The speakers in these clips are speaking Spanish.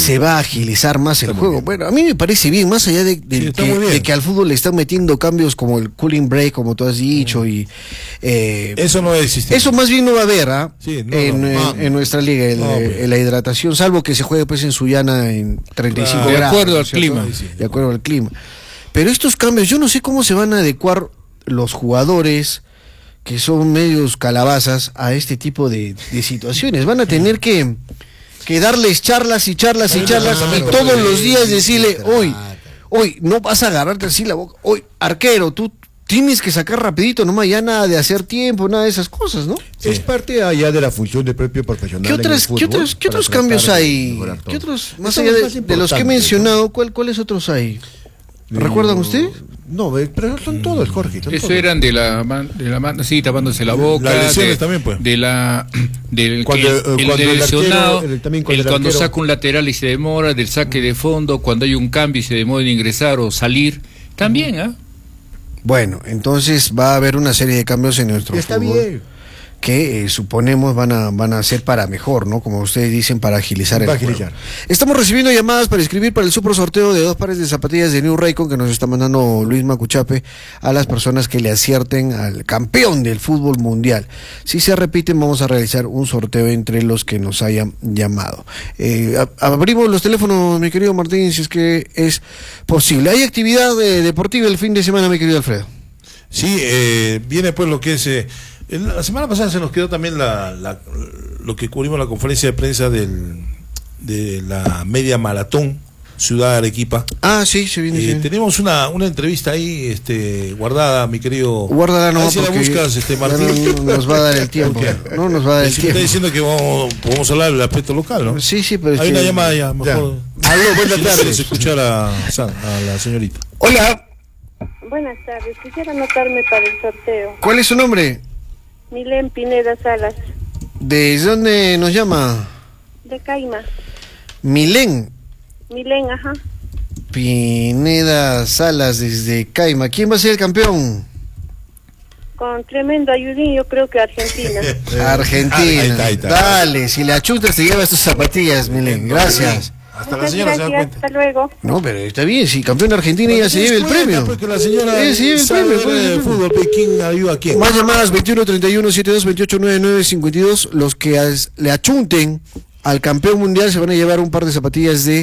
se va a agilizar más el juego. Bueno, a mí me parece bien, más allá de que al fútbol le están metiendo cambios como el cooling break, como tú has dicho, y eso no existe. Eso más bien no va a haber en nuestra liga, la hidratación, salvo que se juegue pues en Sullana en 35 grados. De acuerdo al clima. De acuerdo al clima. Pero estos cambios, yo no sé cómo se van a adecuar los jugadores que son medios calabazas a este tipo de situaciones. Van a tener que darles charlas y todos los días decirle, hoy no vas a agarrarte así la boca, hoy arquero, tú tienes que sacar rapidito, nomás ya nada de hacer tiempo, nada de esas cosas, ¿no? Sí. Es parte allá de la función del propio profesional. ¿Qué otros cambios hay? ¿Qué otros, más allá de los que he mencionado, cuáles otros hay? ¿Recuerdan ustedes? No, pero son todos, Jorge. Eso todos. Eran de la mano, sí, tapándose la boca. Las lesiones también, pues. Del lesionado, cuando saca un lateral y se demora, del saque de fondo, cuando hay un cambio y se demora en ingresar o salir. También, ¿ah? Bueno, entonces va a haber una serie de cambios en nuestro fútbol. Está bien. Que suponemos van a ser para mejor, ¿no? Como ustedes dicen, para agilizar el juego. Estamos recibiendo llamadas para inscribir para el super sorteo de 2 pares de zapatillas de New Raycon que nos está mandando Luis Macuchape a las personas que le acierten al campeón del fútbol mundial. Si se repiten, vamos a realizar un sorteo entre los que nos hayan llamado. Abrimos los teléfonos, mi querido Martín, si es que es posible. ¿Hay actividad deportiva el fin de semana, mi querido Alfredo? Sí, viene pues lo que es... la semana pasada se nos quedó también lo que cubrimos la conferencia de prensa de la media maratón Ciudad de Arequipa. Ah, sí, se viene. Tenemos una entrevista ahí guardada, mi querido. Guárdala, no, si la buscas, Martín. No nos va a dar el tiempo. No nos va a dar el tiempo. Está diciendo que podemos hablar del aspecto local, ¿no? Sí, pero hay una llamada ya, mejor. Aló, buenas tardes. Escuchar a la señorita. Hola. Buenas tardes, quisiera anotarme para el sorteo. ¿Cuál es su nombre? Milén Pineda Salas. ¿De dónde nos llama? De Caima. Milén, ajá. Pineda Salas desde Caima. ¿Quién va a ser el campeón? Con tremendo ayudín, yo creo que Argentina. Argentina. Ahí está. Dale, si la chutas te llevas tus zapatillas, Milén. Gracias. Hasta la señora se da cuenta. Hasta luego. No, pero está bien, si campeón Argentina ya se lleva el premio. Porque la señora se lleva el premio de fútbol, ¿quién ayuda a quién? Más llamadas, 21 31 72 28 99 52. Los que le achunten al campeón mundial se van a llevar un par de zapatillas de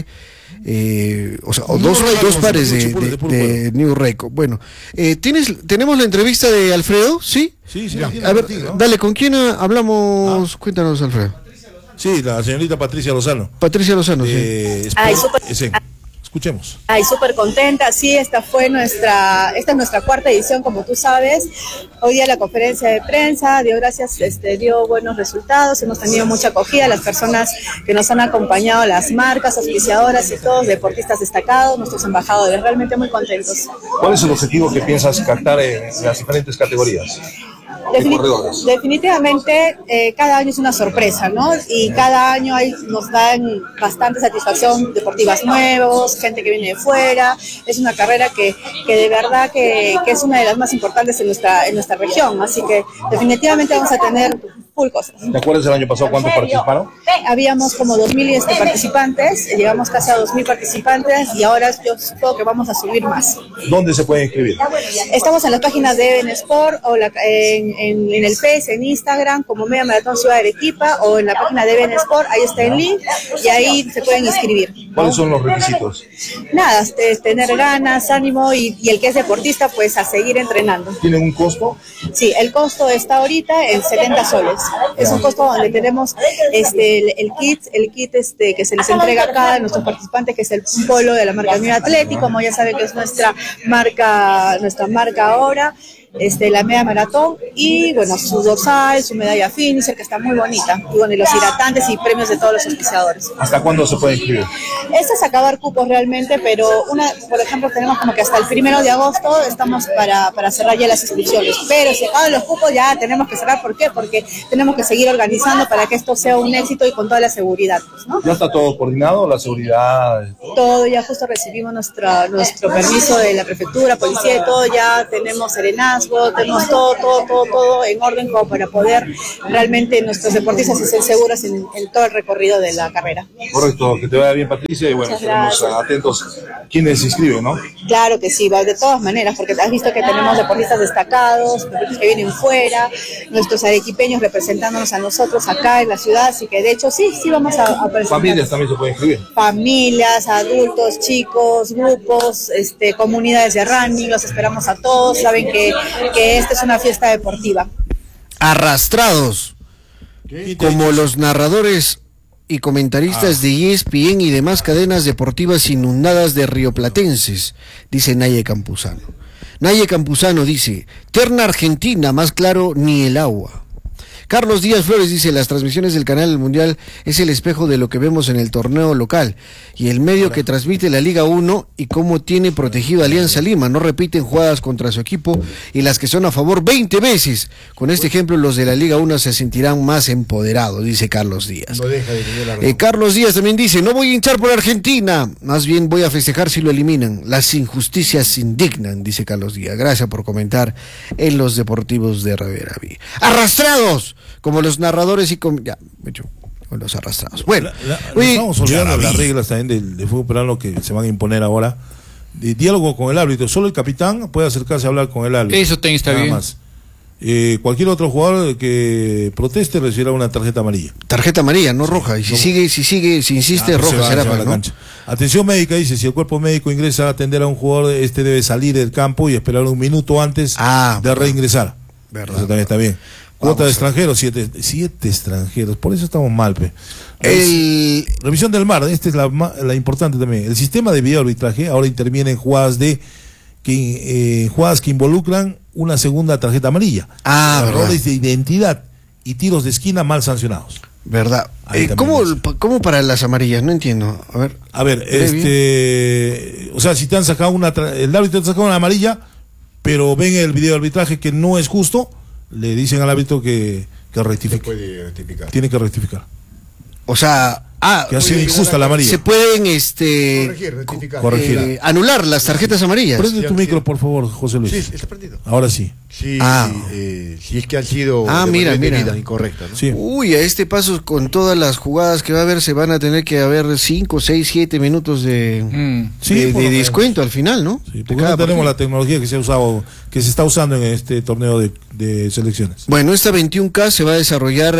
dos pares de New Raycon. Bueno, tenemos la entrevista de Alfredo, ¿sí? Sí. A ver, dale, ¿con quién hablamos? Cuéntanos, Alfredo. Sí, la señorita Patricia Lozano. Sí. Escuchemos. Súper contenta. Sí, esta es nuestra cuarta edición, como tú sabes. Hoy día la conferencia de prensa dio dio buenos resultados. Hemos tenido mucha acogida. Las personas que nos han acompañado, las marcas, auspiciadoras y todos, deportistas destacados, nuestros embajadores, realmente muy contentos. ¿Cuál es el objetivo que piensas captar en las diferentes categorías? Definitivamente cada año es una sorpresa, ¿no? Y cada año nos dan bastante satisfacción, deportivas nuevos, gente que viene de fuera. Es una carrera que de verdad que es una de las más importantes en nuestra región, así que definitivamente vamos a tener full cosas. ¿Te acuerdas del año pasado cuántos participaron? Habíamos como 2.000 participantes, llegamos casi a 2.000 participantes y ahora yo supongo que vamos a subir más. ¿Dónde se puede inscribir? Estamos en las páginas de Even Sport o en el Face, en Instagram, como Media Maratón Ciudad de Arequipa, o en la página de Even Sport, ahí está el link y ahí se pueden inscribir. ¿Cuáles son los requisitos? Nada, tener ganas, ánimo y el que es deportista, pues a seguir entrenando. ¿Tienen un costo? Sí, el costo está ahorita en 70 soles. Es un costo donde tenemos el kit que se les entrega a cada de nuestros participantes, que es el polo de la marca New Athletic, como ya saben que es nuestra marca ahora. La media maratón y bueno, su dorsal, su medalla finisher, que está muy bonita, y bueno, y los hidratantes y premios de todos los auspiciadores. ¿Hasta cuándo se puede inscribir? Este es acabar cupos realmente, pero por ejemplo, tenemos como que hasta el 1 de agosto estamos para cerrar ya las inscripciones, pero si acaban los cupos ya tenemos que cerrar. ¿Por qué? Porque tenemos que seguir organizando para que esto sea un éxito y con toda la seguridad, pues, ¿no? ¿Ya está todo coordinado, la seguridad? Todo, ya justo recibimos nuestro permiso de la prefectura, policía y todo, ya tenemos serenata, serenazgo, tenemos todo en orden como para poder realmente nuestros deportistas estén seguros en todo el recorrido de la carrera. Correcto, que te vaya bien, Patricia, y bueno, estaremos atentos quienes se inscriben, ¿no? Claro que sí, de todas maneras, porque has visto que tenemos deportistas destacados, deportistas que vienen fuera, nuestros arequipeños representándonos a nosotros acá en la ciudad, así que de hecho sí vamos a presentar. Familias también se pueden inscribir. Familias, adultos, chicos, grupos, comunidades de running, los esperamos a todos, saben que esta es una fiesta deportiva. Arrastrados, como los narradores y comentaristas de ESPN y demás cadenas deportivas inundadas de rioplatenses, dice Naye Campuzano. Naye Campuzano dice, terna Argentina, más claro ni el agua. Carlos Díaz Flores dice, las transmisiones del canal del Mundial es el espejo de lo que vemos en el torneo local y el medio que transmite la Liga 1 y cómo tiene protegido Alianza Lima. No repiten jugadas contra su equipo y las que son a favor 20 veces. Con este ejemplo, los de la Liga 1 se sentirán más empoderados, dice Carlos Díaz. No deja de tener la razón. Carlos Díaz también dice, no voy a hinchar por Argentina, más bien voy a festejar si lo eliminan. Las injusticias indignan, dice Carlos Díaz. Gracias por comentar en los deportivos de Riveraví. ¡Arrastrados! Como los narradores y con los arrastrados. Bueno, estamos olvidando las reglas también del fútbol peruano que se van a imponer ahora. De diálogo con el árbitro. Solo el capitán puede acercarse a hablar con el árbitro. Eso está bien. Más. Cualquier otro jugador que proteste recibirá una tarjeta amarilla. Tarjeta amarilla, no roja. Y si insiste, roja será para, ¿no? Atención médica, dice, si el cuerpo médico ingresa a atender a un jugador, debe salir del campo y esperar un minuto antes de reingresar. Verdad. Eso también está bien. Cuota de extranjeros, 7 extranjeros, por eso estamos mal, Revisión del MAR, esta es la importante también. El sistema de video arbitraje ahora interviene en jugadas que involucran una segunda tarjeta amarilla. Errores de identidad y tiros de esquina mal sancionados. ¿Verdad? ¿Cómo para las amarillas? No entiendo. A ver, o sea, si te han sacado el árbitro te ha sacado una amarilla, pero ven el video arbitraje que no es justo, le dicen al árbitro que rectifique. Puede rectificar. Tiene que rectificar. O sea, que ha sido injusta la amarilla. Se pueden corregir. Anular las tarjetas amarillas. Prende tu micro, por favor, José Luis. Sí, está prendido. Ahora sí. Sí, si es que han sido mira. incorrectas, ¿no? Sí. Uy, a este paso, con todas las jugadas que va a haber, se van a tener que haber 5, 6, 7 minutos de descuento al final, ¿no? Sí, porque no tenemos la tecnología que se está usando en este torneo de selecciones. Bueno, esta 21K se va a desarrollar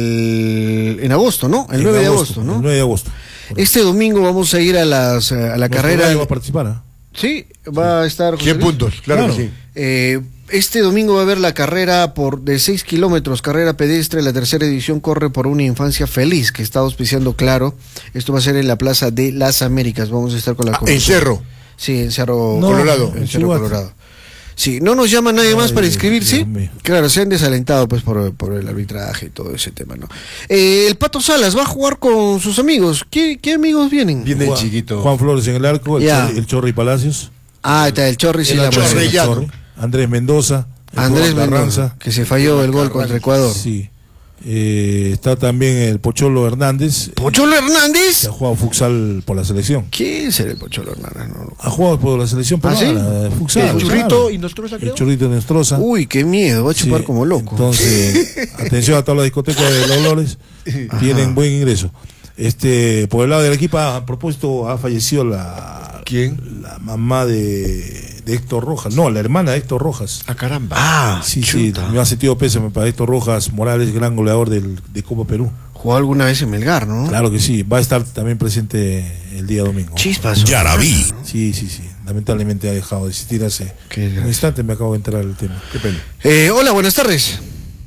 en agosto, ¿no? El 9 de agosto, ¿no? El 9 de agosto. Este domingo vamos a ir a la carrera. Va a participar, Sí, va a estar. 100 puntos, claro. Que sí. Este domingo va a haber la carrera de 6 kilómetros, carrera pedestre. La tercera edición corre por una infancia feliz que está auspiciando Claro. Esto va a ser en la Plaza de las Américas. Vamos a estar con la ¿En Cerro? Sí, en Cerro Colorado. En Cerro Colorado. Sí, no nos llama nadie más para inscribirse. Claro, se han desalentado pues por el arbitraje y todo ese tema, ¿no? El Pato Salas va a jugar con sus amigos. ¿Qué amigos vienen? Viene el chiquito. Juan Flores en el arco, el Chorri Palacios. Está el Chorri, sí, la Chorri. Andrés Mendoza. Andrés Mendoza, que se falló el gol contra Ecuador. Sí. Está también el Pocholo Hernández. ¿Pocholo Hernández? Que ha jugado futsal por la selección. ¿Quién será el Pocholo Hernández? No. Ha jugado por la selección peruana, futsal. ¿El Churrito y Nostroza, creo? El Churrito y Nostroza. Uy, qué miedo, va a chupar como loco. Entonces, atención a todas las discotecas de Dolores, tienen buen ingreso. Por el lado del equipo, a propósito, ha fallecido ¿quién? La mamá de Héctor Rojas, no, la hermana de Héctor Rojas. Caramba. Sí, me ha sentido pésame para Héctor Rojas Morales, gran goleador de Copa Perú. Jugó alguna vez en Melgar, ¿no? Claro que sí, va a estar también presente el día domingo. Chispas. Ya la vi. Sí, lamentablemente ha dejado de existir hace un instante, me acabo de enterar del tema. Qué pena. Hola, buenas tardes.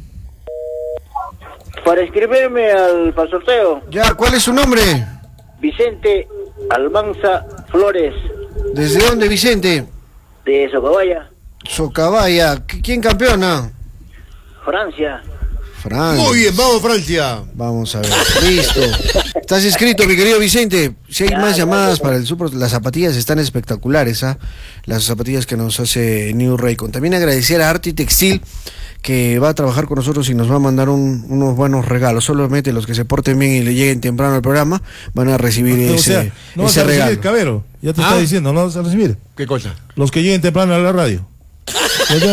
Para inscribirme para el sorteo. Ya, ¿cuál es su nombre? Vicente Almanza Flores. ¿Desde dónde, Vicente? De Socabaya. Socabaya. ¿Quién campeona? Francia. Muy bien, vamos Francia. Vamos a ver, listo. Estás inscrito, mi querido Vicente. Si hay más llamadas para el Super, las zapatillas están espectaculares, las zapatillas que nos hace New Raycon. También agradecer a Arti Textil, que va a trabajar con nosotros y nos va a mandar unos buenos regalos. Solamente los que se porten bien y le lleguen temprano al programa van a recibir ese regalo. El Cabero, ya te está diciendo, no vas a recibir. ¿Qué cosa? Los que lleguen temprano a la radio.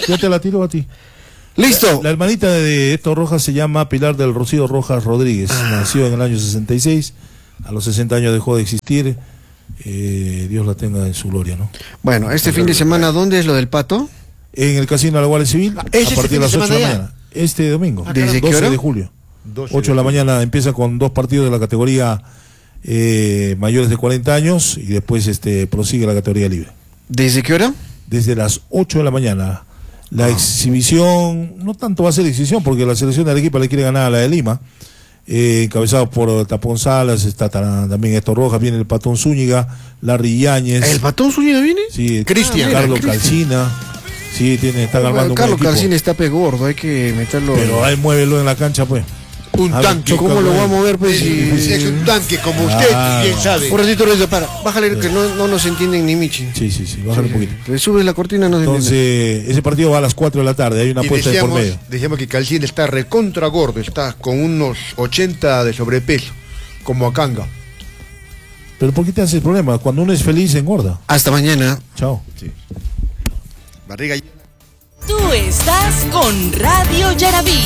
Ya te la tiro a ti. Listo. La hermanita de Héctor Rojas se llama Pilar del Rocío Rojas Rodríguez. Nació en el año 66. A los 60 años dejó de existir. Dios la tenga en su gloria, ¿no? Bueno, este fin de semana, ¿dónde es lo del Pato? En el Casino de la Guardia Civil, a partir de las 8 de la mañana. Este domingo, ¿desde 12 de julio. 8 de la mañana empieza con 2 partidos de la categoría mayores de 40 años y después prosigue la categoría libre. ¿Desde qué hora? Desde las 8 de la mañana. La exhibición, no tanto va a ser exhibición, porque la selección de Arequipa le quiere ganar a la de Lima. Encabezado por Tapón Salas, está también Héctor Rojas, viene el Patón Zúñiga, Larry Yáñez. ¿El Patón Zúñiga viene? Sí, Cristian. Carlos Calcina. Sí, están armando Carlos un buen Calcina está gordo, hay que meterlo. Pero ahí muévelo en la cancha, pues. Un tanque. ¿Cómo lo va a mover, pues? Es un tanque, como usted, bien sabe. Un ratito, bájale, que no nos entienden ni Michi. Sí, bájale un poquito. Le subes la cortina, no se Entonces, ese partido va a las 4 de la tarde, hay una apuesta de por medio. Decíamos que Calcín está recontra gordo, está con unos 80 de sobrepeso, como Akanga. Pero ¿por qué te haces el problema? Cuando uno es feliz, engorda. Hasta mañana. Chao. Sí. Barriga. Tú estás con Radio Yaraví.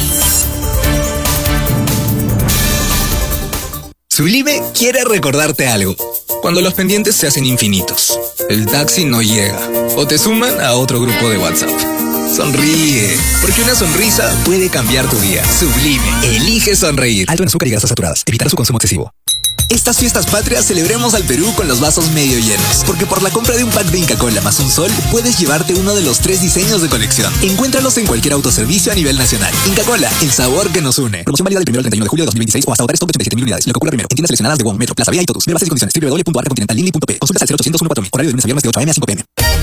Sublime quiere recordarte algo. Cuando los pendientes se hacen infinitos, el taxi no llega o te suman a otro grupo de WhatsApp. Sonríe, porque una sonrisa puede cambiar tu día. Sublime, elige sonreír. Alto en azúcar y grasas saturadas. Evitar su consumo excesivo. Estas fiestas patrias celebremos al Perú con los vasos medio llenos, porque por la compra de un pack de Inca Kola más un sol, puedes llevarte uno de los 3 diseños de colección. Encuéntralos en cualquier autoservicio a nivel nacional. Inca Kola, el sabor que nos une. Promoción válida del 1 al 31 de julio de 2026 o hasta agotar stock de 87.000 unidades. Lo que ocurra primero. En tiendas seleccionadas de WOM, Metro, Plaza Vía y Totus. Ver bases y condiciones. www.arcacontinentalini.p. Consulta al 0800 14000. Horario de lunes a viernes de 8 a.m. a 5 p.m.